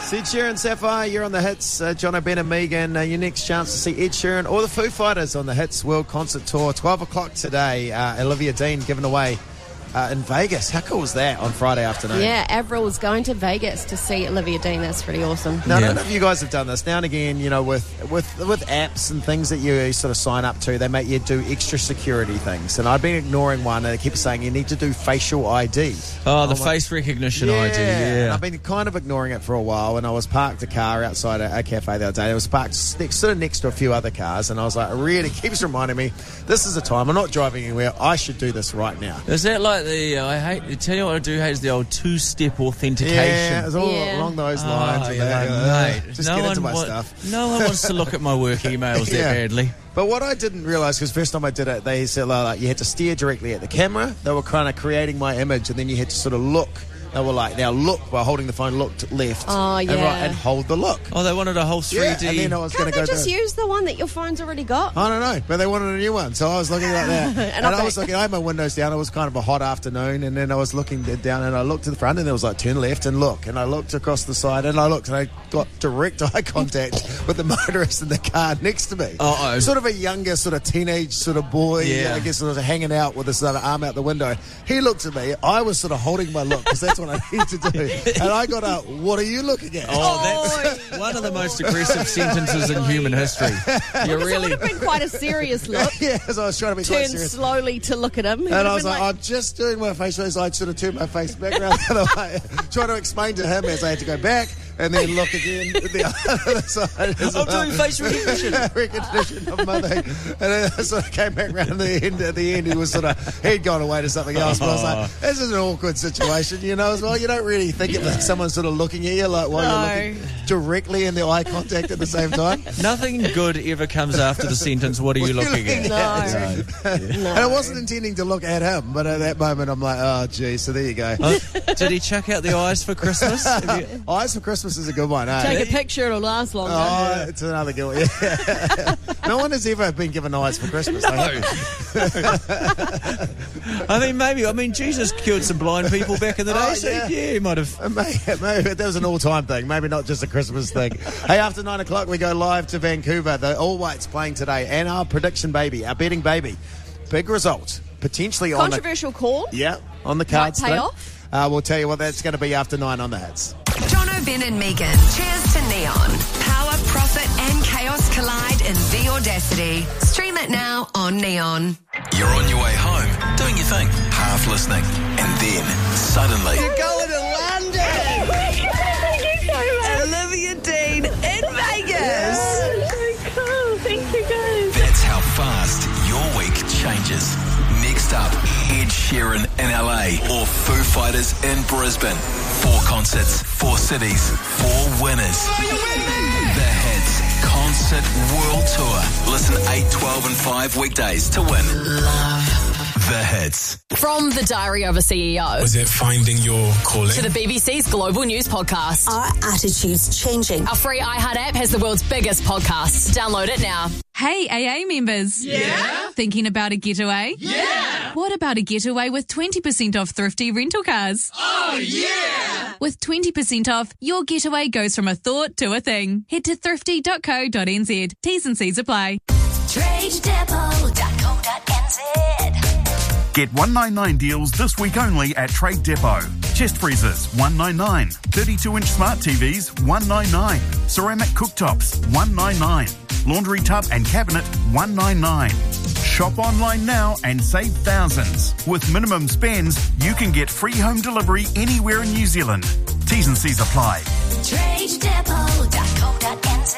It's Ed Sheeran, Sapphire, you're on the Hits. John O'Ben and Megan, your next chance to see Ed Sheeran or the Foo Fighters on the Hits World Concert Tour. 12 o'clock today, Olivia Dean given away in Vegas. How cool was that on Friday afternoon? Yeah, Avril was going to Vegas to see Olivia Dean. That's pretty awesome. Now, I don't know if you guys have done this. Now and again, you know, with apps and things that you sort of sign up to, they make you do extra security things. And I've been ignoring one, and they keep saying you need to do facial ID. Oh, the face recognition ID, And yeah. I've been kind of ignoring it for a while, and I was parked a car outside a cafe the other day. It was parked sort of next to a few other cars, and I was like, it really keeps reminding me, this is the time. I'm not driving anywhere. I should do this right now. Is that like the, tell you what I do hate is the old two-step authentication. Yeah, it's all along those lines. Oh, and yeah, that, mate. just get into my stuff. No one wants to look at my work emails that badly. But what I didn't realise, because first time I did it, they said like you had to stare directly at the camera. They were kind of creating my image, and then you had to sort of look. They were like, now look, while holding the phone, look to left and hold the look. Oh, they wanted a whole 3D. Yeah, and then I was Can't they just use the one that your phone's already got? I don't know, but they wanted a new one, so I was looking like that. and I was looking, I had my windows down. It was kind of a hot afternoon, and then I was looking down, and I looked to the front, and there was like, turn left and look. And I looked across the side, and I looked, and I got direct eye contact with the motorist in the car next to me. Uh-oh. Sort of a younger, sort of teenage sort of boy, I guess, sort of hanging out with his other arm out the window. He looked at me. I was sort of holding my look, because that's what I need to do. And I got a, what are you looking at? Oh, that's one of the most aggressive sentences in human history. It would have been quite a serious look. Yeah, so I was trying to be quite Turned serious. slowly to look at him. And I was like, I'm just doing my facial as I sort of turned my face back around the other way, trying to explain to him as I had to go back and then look again at the other side. I'm doing face recognition. Recognition of my thing. And then I sort of came back around the end. At the end, he'd gone away to something else. But I was like, this is an awkward situation, you know, as well. You don't really think of someone sort of looking at you like while you're looking directly in the eye contact at the same time. Nothing good ever comes after the sentence, what are you looking at? No. And I wasn't intending to look at him, but at that moment I'm like, oh, geez, so there you go. Did he chuck out the eyes for Christmas? Eyes for Christmas is a good one, eh? Take a picture, it'll last longer. Oh, it's another good one. Yeah. No one has ever been given eyes for Christmas. No. I mean, Jesus cured some blind people back in the day, so he might have. Maybe that was an all-time thing, maybe not just a Christmas thing. Hey, after 9 o'clock, we go live to Vancouver. The All Whites playing today, and our prediction baby, our betting baby. Big result, potentially on Controversial call. Yeah, on the cards Might pay today. off. We'll tell you what that's going to be after 9 on the Hits. John O'Ben and Megan. Cheers to Neon. Power, profit and chaos collide in The Audacity. Stream it now on Neon. You're on your way home, doing your thing, half listening, and then suddenly You're going to London! Thank you so much. Olivia Dean in Vegas. So cool. Thank you, guys. that's how fast your week changes. Next up, Ed Sheeran in LA or Foo Fighters in Brisbane. 4 concerts, 4 cities, 4 winners. The Hits Concert World Tour. Listen 8, 12 and 5 weekdays to win. The Hits. From the Diary of a CEO Was it finding your calling? to the BBC's Global News Podcast. Our attitude's changing. Our free iHeart app has the world's biggest podcasts. Download it now. Hey, AA members. Yeah? Thinking about a getaway? Yeah! What about a getaway with 20% off thrifty rental cars? Oh, yeah! With 20% off, your getaway goes from a thought to a thing. Head to thrifty.co.nz. T's and C's apply. TradeDepot.co.nz. Get 199 deals this week only at Trade Depot. Chest freezers, $199. 32-inch smart TVs, $199. Ceramic cooktops, $199. Laundry tub and cabinet, $199. Shop online now and save thousands. With minimum spends, you can get free home delivery anywhere in New Zealand. T's and C's apply. TradeDepot.co.nz.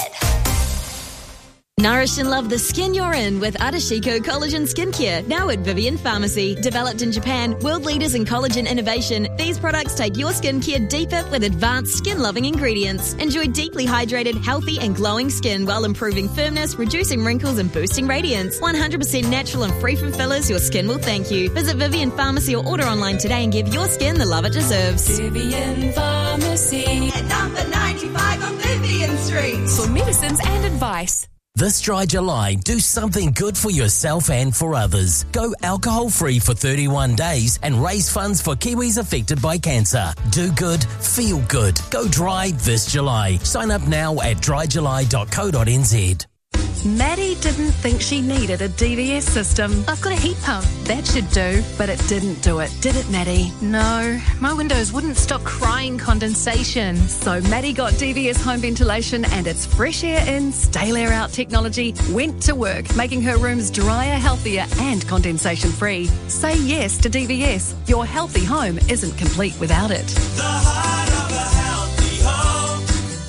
Nourish and love the skin you're in with Adashiko Collagen Skincare, now at Vivian Pharmacy. Developed in Japan, world leaders in collagen innovation, these products take your skincare deeper with advanced skin-loving ingredients. Enjoy deeply hydrated, healthy and glowing skin while improving firmness, reducing wrinkles and boosting radiance. 100% natural and free from fillers, your skin will thank you. Visit Vivian Pharmacy or order online today and give your skin the love it deserves. Vivian Pharmacy. At number 95 on Vivian Street. For medicines and advice. This dry July, do something good for yourself and for others. Go alcohol-free for 31 days and raise funds for Kiwis affected by cancer. Do good, feel good. Go dry this July. Sign up now at dryjuly.co.nz. Maddie didn't think she needed a DVS system. I've got a heat pump. That should do. But it didn't do it, did it, Maddie? No, my windows wouldn't stop crying condensation. So Maddie got DVS home ventilation and its fresh air in, stale air out technology went to work, making her rooms drier, healthier and condensation free. Say yes to DVS. Your healthy home isn't complete without it. The heart of a healthy home,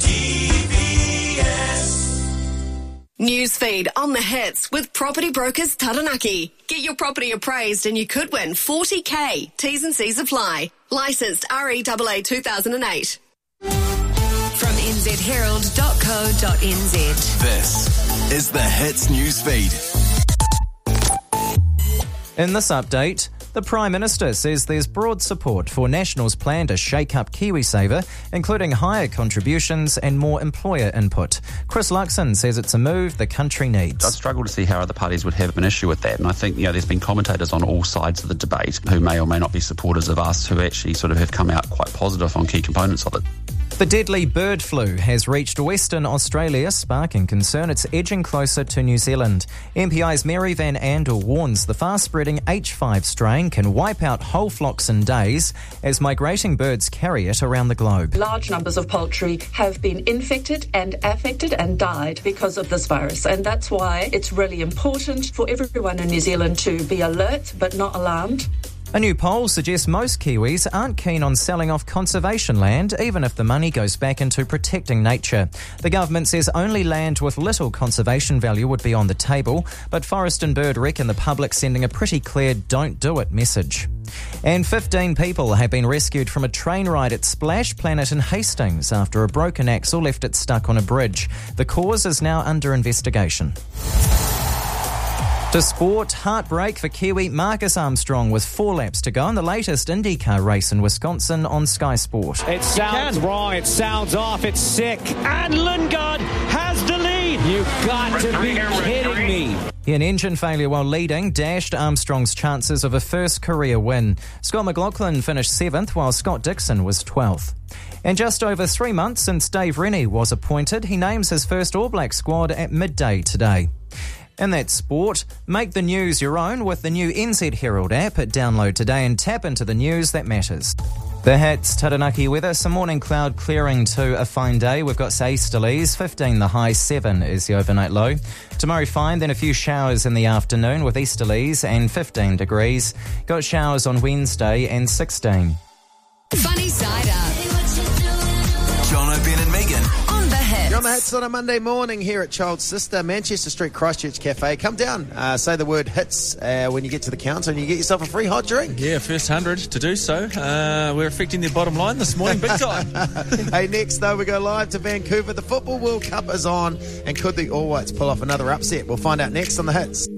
DVS. Newsfeed on the hits with Property Brokers Taranaki. Get your property appraised and you could win $40,000. T's and C's apply. Licensed REAA 2008. From nzherald.co.nz. This is the Hits Newsfeed. In this update, the Prime Minister says there's broad support for National's plan to shake up KiwiSaver, including higher contributions and more employer input. Chris Luxon says it's a move the country needs. I struggle to see how other parties would have an issue with that, and I think there's been commentators on all sides of the debate who may or may not be supporters of us who actually sort of have come out quite positive on key components of it. The deadly bird flu has reached Western Australia, sparking concern it's edging closer to New Zealand. MPI's Mary Van Andel warns the fast-spreading H5 strain can wipe out whole flocks in days as migrating birds carry it around the globe. Large numbers of poultry have been infected and affected and died because of this virus, and that's why it's really important for everyone in New Zealand to be alert but not alarmed. A new poll suggests most Kiwis aren't keen on selling off conservation land, even if the money goes back into protecting nature. The government says only land with little conservation value would be on the table, but Forest and Bird reckon the public's sending a pretty clear don't do it message. And 15 people have been rescued from a train ride at Splash Planet in Hastings after a broken axle left it stuck on a bridge. The cause is now under investigation. To sport, heartbreak for Kiwi Marcus Armstrong with 4 laps to go in the latest IndyCar race in Wisconsin on Sky Sport. It sounds wrong, it sounds off, it's sick. And Lundgaard has the lead. You've got to be kidding me. An engine failure while leading dashed Armstrong's chances of a first career win. Scott McLaughlin finished 7th while Scott Dixon was 12th. And just over 3 months since Dave Rennie was appointed, he names his first All Black squad at midday today. And that's sport. Make the news your own with the new NZ Herald app. Download today and tap into the news that matters. The Hits, Taranaki weather, some morning cloud clearing to a fine day. We've got easterlies, 15 the high, 7 is the overnight low. Tomorrow fine, then a few showers in the afternoon with easterlies and 15 degrees. Got showers on Wednesday and 16. Funny Side Up. John O'Brien and Megan. On the Hits. You're on the Hits on a Monday morning here at Child's Sister, Manchester Street, Christchurch Cafe. Come down, say the word Hits when you get to the counter and you get yourself a free hot drink. Yeah, first 100 to do so. We're affecting their bottom line this morning, big time. Hey, next though, we go live to Vancouver. The Football World Cup is on, and could the All Whites pull off another upset? We'll find out next on the Hits.